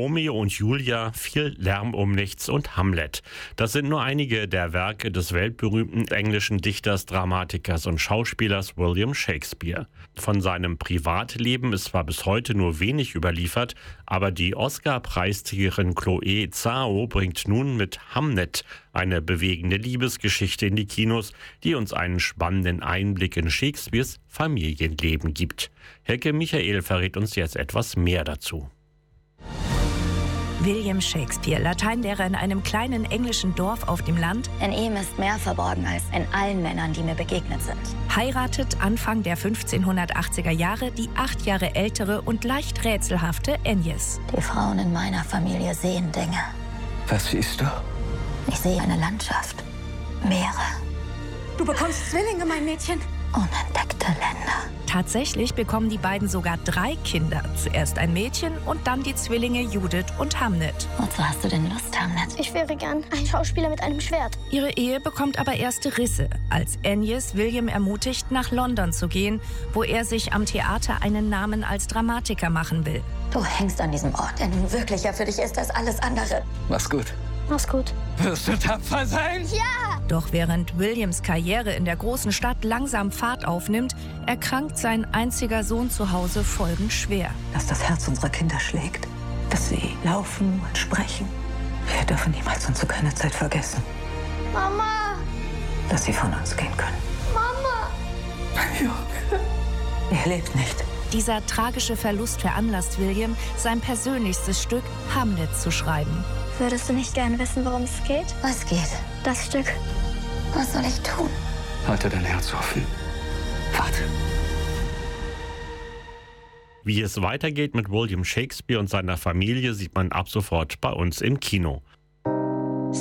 Romeo und Julia, Viel Lärm um nichts und Hamlet. Das sind nur einige der Werke des weltberühmten englischen Dichters, Dramatikers und Schauspielers William Shakespeare. Von seinem Privatleben ist zwar bis heute nur wenig überliefert, aber die Oscar-Preisträgerin Chloe Zhao bringt nun mit Hamlet eine bewegende Liebesgeschichte in die Kinos, die uns einen spannenden Einblick in Shakespeares Familienleben gibt. Helke Michael verrät uns jetzt etwas mehr dazu. William Shakespeare, Lateinlehrer in einem kleinen englischen Dorf auf dem Land. In ihm ist mehr verborgen als in allen Männern, die mir begegnet sind. Heiratet Anfang der 1580er Jahre die 8 Jahre ältere und leicht rätselhafte Agnes. Die Frauen in meiner Familie sehen Dinge. Was siehst du? Ich sehe eine Landschaft, Meere. Du bekommst Zwillinge, mein Mädchen. Unentdeckte Länder. Tatsächlich bekommen die beiden sogar 3 Kinder. Zuerst ein Mädchen und dann die Zwillinge Judith und Hamnet. Wozu hast du denn Lust, Hamlet? Ich wäre gern ein Schauspieler mit einem Schwert. Ihre Ehe bekommt aber erste Risse, als Agnes William ermutigt, nach London zu gehen, wo er sich am Theater einen Namen als Dramatiker machen will. Du hängst an diesem Ort, der nun wirklicher für dich ist als alles andere. Mach's gut. Mach's gut. Wirst du tapfer sein? Ja! Doch während Williams Karriere in der großen Stadt langsam Fahrt aufnimmt, erkrankt sein einziger Sohn zu Hause folgenschwer. Dass das Herz unserer Kinder schlägt, dass sie laufen und sprechen. Wir dürfen niemals unsere keine Zeit vergessen, Mama! dass sie von uns gehen können. Mama! Mein Junge. Er lebt nicht. Dieser tragische Verlust veranlasst William, sein persönlichstes Stück Hamlet zu schreiben. Würdest du nicht gerne wissen, worum es geht? Was geht? Das Stück. Was soll ich tun? Halte dein Herz offen. Warte. Wie es weitergeht mit William Shakespeare und seiner Familie, sieht man ab sofort bei uns im Kino.